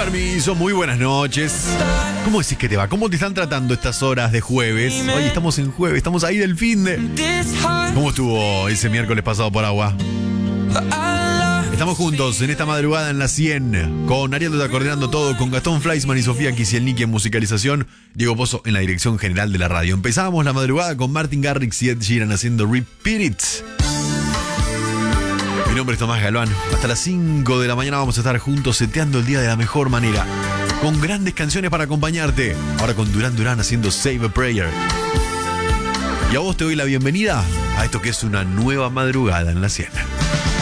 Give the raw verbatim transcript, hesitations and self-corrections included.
permiso, muy buenas noches. ¿Cómo decís que te va? ¿Cómo te están tratando estas horas de jueves? Hoy estamos en jueves, estamos ahí del fin de... ¿Cómo estuvo ese miércoles pasado por agua? Estamos juntos en esta madrugada en la cien, con Ariel Dota coordinando todo, con Gastón Fleischmann y Sofía Kisielniki en musicalización, Diego Pozo en la dirección general de la radio. Empezamos la madrugada con Martin Garrix y Ed Sheeran haciendo Repeat It. Mi nombre es Tomás Galván. Hasta las cinco de la mañana vamos a estar juntos seteando el día de la mejor manera, con grandes canciones para acompañarte. Ahora con Duran Duran haciendo Save a Prayer. Y a vos te doy la bienvenida a esto que es una nueva madrugada en la cien.